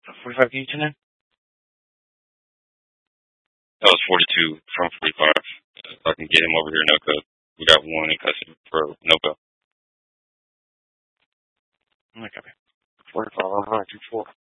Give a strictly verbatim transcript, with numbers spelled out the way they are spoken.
forty-five, can you turn in? That was forty-two from forty-five. Uh, if I can get him over here, no code. We got one in custody for no code. Okay. forty-five, I'm right, two four.